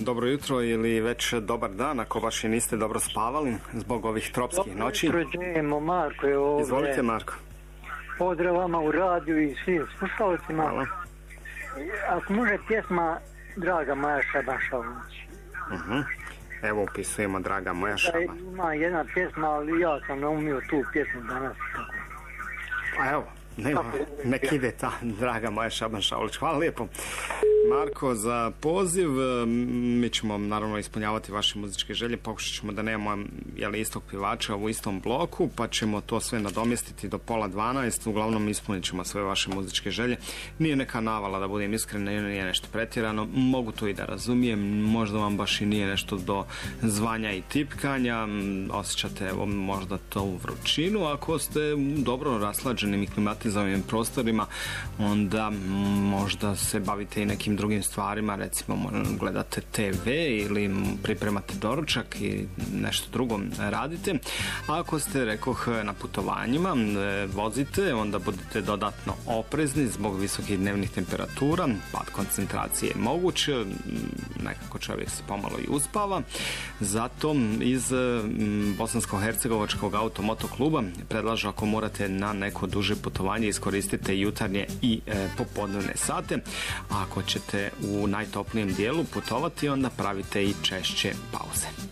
Dobro jutro ili već dobar dan ako baš i niste dobro spavali zbog ovih tropskih noći. Dobro jutro, Marko je ovdje. Izvolite, Marko. Pozdrav vama u radiju i svim slušalcima. Hvala. Ako može pjesma Draga moja Šaban-Šalović. Evo upisujemo Draga moja Šaban. Ima jedna pjesma, ali ja sam naumio tu pjesmu danas. A evo, nek ide ta Draga moja Šaban-Šalović. Hvala lijepo, Marko, za poziv. Mi ćemo naravno ispunjavati vaše muzičke želje. Pokušat ćemo da nemamo istog pivača u istom bloku, pa ćemo to sve nadomjestiti do 11:30. Uglavnom ispunit ćemo sve vaše muzičke želje. Nije neka navala, da budem iskren, nije nešto pretjerano. Mogu to i da razumijem. Možda vam baš i nije nešto do zvanja i tipkanja. Osjećate možda to u vrućinu. Ako ste u dobro raslađenim i klimatizovanim prostorima, onda možda se bavite i nekim drugim stvarima, recimo gledate TV ili pripremate doručak i nešto drugo radite. A ako ste, rekoh, na putovanjima, vozite, onda budete dodatno oprezni zbog visokih dnevnih temperatura, pad koncentracije je moguć, nekako čovjek se pomalo i uspava. Zato iz Bosansko-hercegovačkog automoto kluba predlažu, ako morate na neko duže putovanje, iskoristite jutarnje i popodnevne sate. A ako ćete u najtoplijem dijelu putovati, onda pravite i češće pauze.